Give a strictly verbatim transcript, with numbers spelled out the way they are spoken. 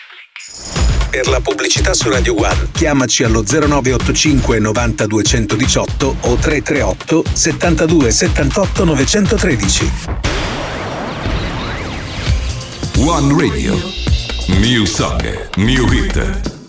Per la pubblicità su Radio One chiamaci allo zero nove otto cinque novanta duecentodiciotto o tre tre otto settantadue settantotto novecentotredici. One Radio. New Song, New Hit.